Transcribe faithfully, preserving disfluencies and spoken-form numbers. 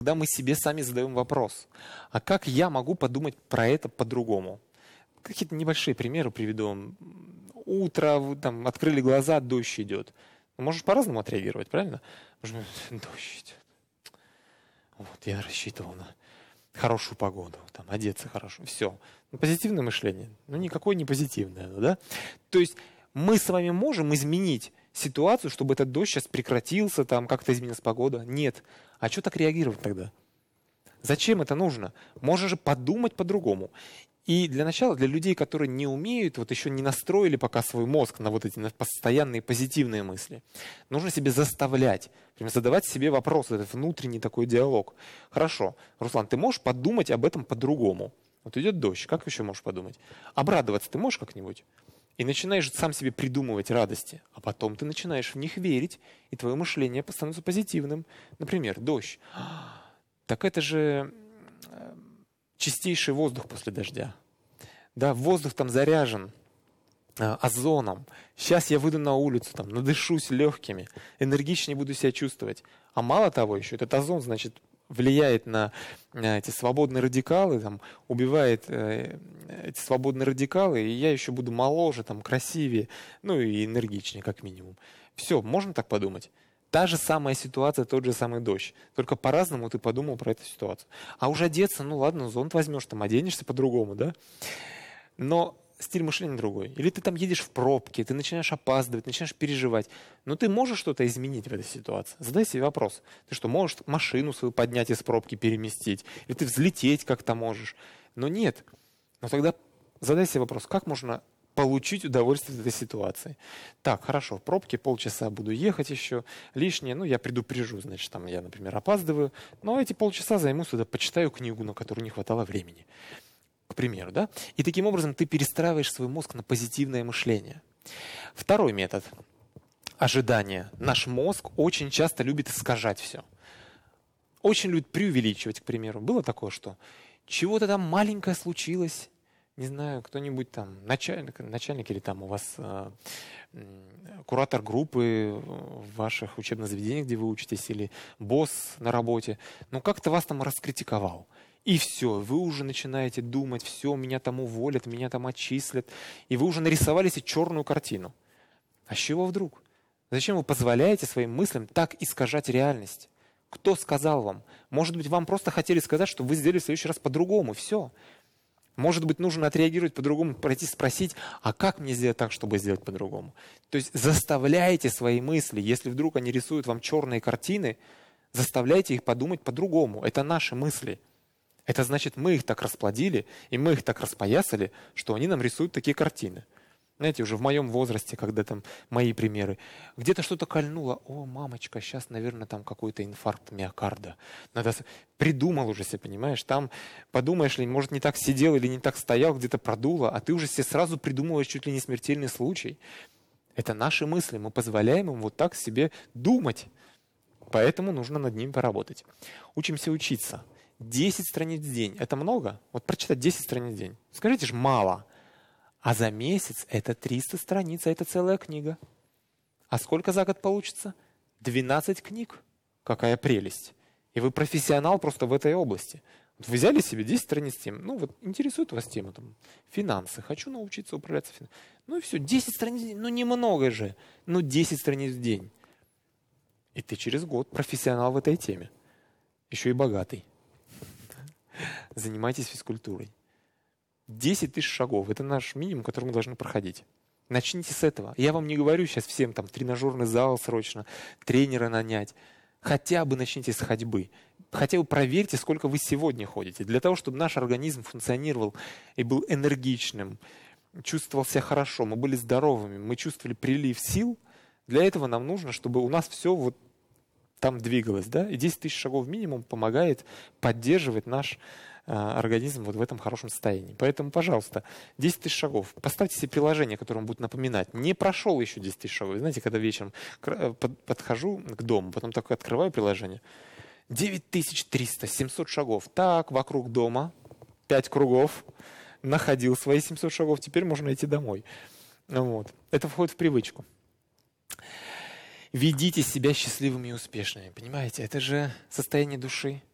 Когда мы себе сами задаем вопрос, а как я могу подумать про это по-другому? Какие-то небольшие примеры приведу. Утро, вы там открыли глаза, дождь идет. Ну, можешь по-разному отреагировать, правильно? Можешь, дождь идет. Вот, я рассчитывал на хорошую погоду, там, одеться хорошо. Все. Ну, позитивное мышление. Ну, никакое не позитивное, да? То есть мы с вами можем изменить ситуацию, чтобы этот дождь сейчас прекратился, там как-то изменилась погода? Нет. А что так реагировать тогда? Зачем это нужно? Можно же подумать по-другому. И для начала, для людей, которые не умеют, вот еще не настроили пока свой мозг на вот эти на постоянные позитивные мысли, нужно себе заставлять, прям задавать себе вопросы, этот внутренний такой диалог. Хорошо, Руслан, ты можешь подумать об этом по-другому? Вот идет дождь, как еще можешь подумать? Обрадоваться ты можешь как-нибудь? И начинаешь сам себе придумывать радости, а потом ты начинаешь в них верить, и твое мышление становится позитивным. Например, дождь. Так это же чистейший воздух после дождя. Да, воздух там заряжен а, озоном. Сейчас я выйду на улицу, там, надышусь легкими, энергичнее буду себя чувствовать. А мало того еще, этот озон, значит, влияет на э, эти свободные радикалы, там, убивает э, эти свободные радикалы, и я еще буду моложе, там, красивее, ну и энергичнее, как минимум. Все, можно так подумать? Та же самая ситуация, тот же самый дождь. Только по-разному ты подумал про эту ситуацию. А уже одеться, ну ладно, зонт возьмешь, там оденешься по-другому, да? Но стиль мышления другой. Или ты там едешь в пробке, ты начинаешь опаздывать, начинаешь переживать. Но ты можешь что-то изменить в этой ситуации? Задай себе вопрос. Ты что, можешь машину свою поднять из пробки, переместить? Или ты взлететь как-то можешь? Но нет. Но тогда задай себе вопрос, как можно получить удовольствие от этой ситуации. Так, хорошо, в пробке полчаса буду ехать еще, лишнее, ну, я предупрежу, значит, там я, например, опаздываю, но эти полчаса займу сюда, почитаю книгу, на которую не хватало времени, к примеру, да? И таким образом ты перестраиваешь свой мозг на позитивное мышление. Второй метод – ожидание. Наш мозг очень часто любит искажать все. Очень любит преувеличивать, к примеру. Было такое, что чего-то там маленькое случилось, не знаю, кто-нибудь там, начальник, начальник или там у вас э, куратор группы в ваших учебных заведениях, где вы учитесь, или босс на работе, ну как-то вас там раскритиковал. И все, вы уже начинаете думать, все, меня там уволят, меня там отчислят, и вы уже нарисовали себе черную картину. А с чего вдруг? Зачем вы позволяете своим мыслям так искажать реальность? Кто сказал вам? Может быть, вам просто хотели сказать, что вы сделали в следующий раз по-другому, все. Может быть, нужно отреагировать по-другому, пройти спросить, а как мне сделать так, чтобы сделать по-другому? То есть заставляйте свои мысли, если вдруг они рисуют вам черные картины, заставляйте их подумать по-другому. Это наши мысли. Это значит, мы их так расплодили, и мы их так распоясали, что они нам рисуют такие картины. Знаете, уже в моем возрасте, когда там мои примеры, где-то что-то кольнуло, о, мамочка, сейчас, наверное, там какой-то инфаркт миокарда. Надо... Придумал уже себе, понимаешь, там подумаешь ли, может, не так сидел или не так стоял, где-то продуло, а ты уже себе сразу придумываешь чуть ли не смертельный случай. Это наши мысли, мы позволяем им вот так себе думать. Поэтому нужно над ними поработать. Учимся учиться. десять страниц в день. Это много? Вот прочитать десять страниц в день. Скажите же, мало. А за месяц это триста страниц, а это целая книга. А сколько за год получится? двенадцать книг. Какая прелесть. И вы профессионал просто в этой области. Вот вы взяли себе десять страниц тем. Ну вот интересует вас тема там, финансы. Хочу научиться управляться финансами. Ну и все, десять страниц в день. Ну немного же. Ну десять страниц в день. И ты через год профессионал в этой теме. Еще и богатый. Занимайтесь физкультурой. десять тысяч шагов – это наш минимум, который мы должны проходить. Начните с этого. Я вам не говорю сейчас всем там тренажерный зал срочно, тренера нанять. Хотя бы начните с ходьбы. Хотя бы проверьте, сколько вы сегодня ходите. Для того, чтобы наш организм функционировал и был энергичным, чувствовал себя хорошо, мы были здоровыми, мы чувствовали прилив сил, для этого нам нужно, чтобы у нас все вот там двигалось, да, и десять тысяч шагов минимум помогает поддерживать наш э, организм вот в этом хорошем состоянии. Поэтому, пожалуйста, десять тысяч шагов. Поставьте себе приложение, которое вам будет напоминать. Не прошел еще десять тысяч шагов. Знаете, когда вечером подхожу к дому, потом так открываю приложение. девять тысяч триста, семьсот шагов. Так, вокруг дома, пять кругов. Находил свои семьсот шагов, теперь можно идти домой. Вот. Это входит в привычку. Ведите себя счастливыми и успешными. Понимаете, это же состояние души.